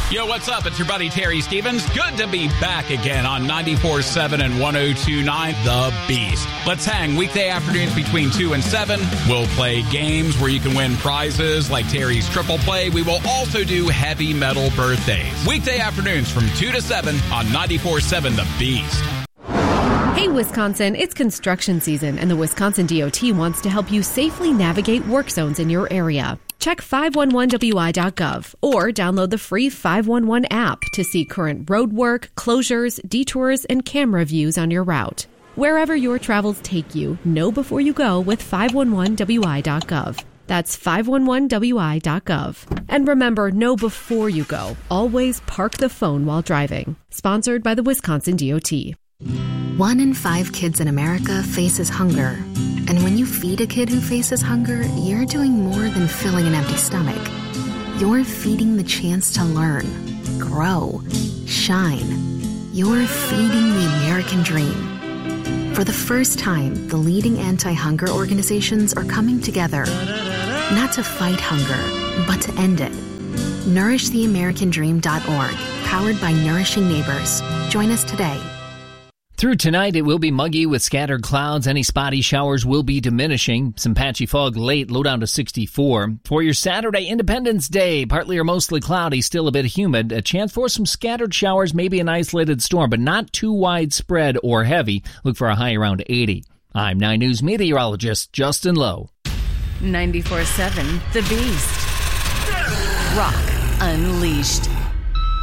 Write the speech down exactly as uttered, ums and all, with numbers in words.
Yo, what's up? It's your buddy Terry Stevens. Good to be back again on ninety-four point seven and one oh two point nine The Beast. Let's hang weekday afternoons between two and seven. We'll play games where you can win prizes like Terry's Triple Play. We will also do heavy metal birthdays. Weekday afternoons from two to seven on ninety-four point seven The Beast. Hey, Wisconsin, it's construction season, and the Wisconsin D O T wants to help you safely navigate work zones in your area. Check five one one W I dot gov or download the free five one one app to see current road work, closures, detours, and camera views on your route. Wherever your travels take you, know before you go with five one one W I dot gov. That's five one one W I dot gov. And remember, know before you go. Always park the phone while driving. Sponsored by the Wisconsin D O T. One in five kids in America faces hunger. And when you feed a kid who faces hunger, you're doing more than filling an empty stomach. You're feeding the chance to learn, grow, shine. You're feeding the American dream. For the first time, the leading anti-hunger organizations are coming together, not to fight hunger, but to end it. nourish the american dream dot org, powered by Nourishing Neighbors. Join us today. Through tonight, it will be muggy with scattered clouds. Any spotty showers will be diminishing. Some patchy fog late, low down to sixty-four. For your Saturday, Independence Day, partly or mostly cloudy, still a bit humid. A chance for some scattered showers, maybe an isolated storm, but not too widespread or heavy. Look for a high around eighty. I'm nine News meteorologist Justin Lowe. ninety-four point seven The Beast. Rock Unleashed.